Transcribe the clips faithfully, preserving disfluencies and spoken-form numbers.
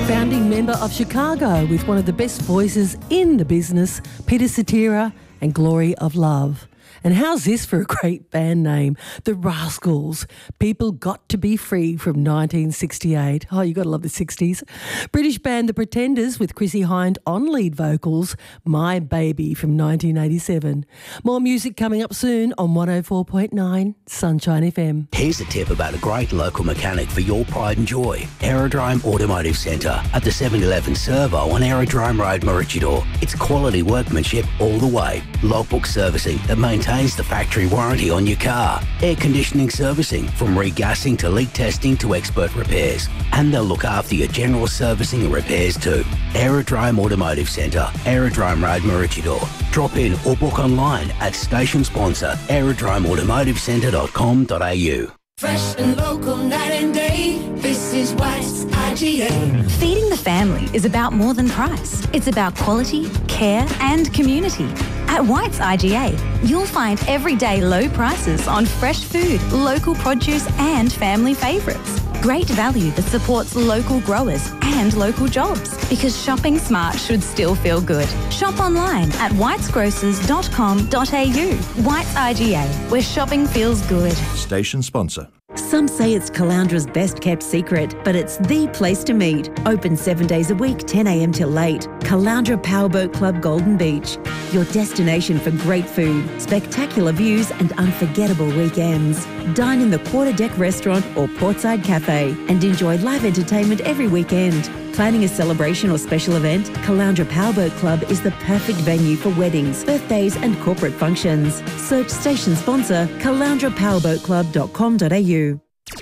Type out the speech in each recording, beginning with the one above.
Founding member of Chicago with one of the best voices in the business, Peter Cetera and Glory of Love. And how's this for a great band name? The Rascals. People Got to Be Free from nineteen sixty-eight. Oh, you got to love the sixties. British band The Pretenders with Chrissie Hynde on lead vocals. My Baby from nineteen eighty-seven. More music coming up soon on one oh four point nine Sunshine F M. Here's a tip about a great local mechanic for your pride and joy. Aerodrome Automotive Centre at the seven eleven Servo on Aerodrome Road, Maroochydore. It's quality workmanship all the way. Logbook servicing that maintains the factory warranty on your car. Air conditioning servicing from regassing to leak testing to expert repairs. And they'll look after your general servicing and repairs too. Aerodrome Automotive Centre, Aerodrome Road, Maroochydore. Drop in or book online at station sponsor aerodrome automotive centre dot com dot a u. Fresh and local night and day, this is White's I G A. Feeding the family is about more than price. It's about quality, care and community. At White's I G A, you'll find everyday low prices on fresh food, local produce and family favourites. Great value that supports local growers and local jobs, because shopping smart should still feel good. Shop online at whites grocers dot com dot a u. White's I G A, where shopping feels good. Station sponsor. Some say it's Calandra's best kept secret, but it's the place to meet. Open seven days a week, ten a m till late. Calandra Powerboat Club Golden Beach. Your destination for great food, spectacular views and unforgettable weekends. Dine in the Quarter Deck Restaurant or Portside Cafe and enjoy live entertainment every weekend. Planning a celebration or special event? Calandra Powerboat Club is the perfect venue for weddings, birthdays and corporate functions. Search station sponsor calandra powerboat club dot com dot a u.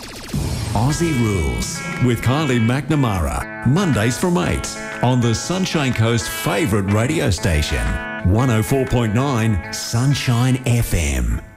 Aussie Rules with Kylie McNamara. Mondays from eight on the Sunshine Coast favourite radio station. one oh four point nine Sunshine F M.